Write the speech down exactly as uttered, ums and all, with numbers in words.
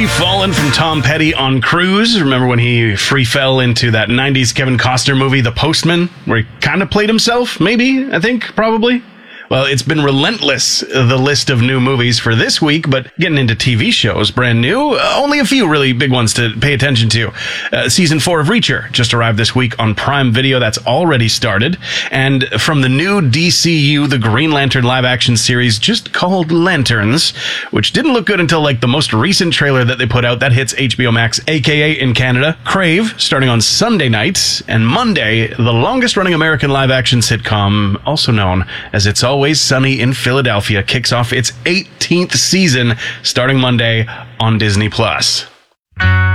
Fallen from Tom Petty on Cruise. Remember when he free fell into that nineties Kevin Costner movie, The Postman, where he kind of played himself? Maybe, I think, probably. Well, it's been relentless, the list of new movies for this week, but getting into T V shows, brand new, uh, only a few really big ones to pay attention to. Uh, season four of Reacher just arrived this week on Prime Video. That's already started. And from the new D C U, the Green Lantern live-action series just called Lanterns, which didn't look good until like the most recent trailer that they put out. That hits H B O Max, aka in Canada. Crave, starting on Sunday nights, and Monday, the longest-running American live-action sitcom, also known as It's Always Sunny in Philadelphia, kicks off its eighteenth season starting Monday on Disney Plus.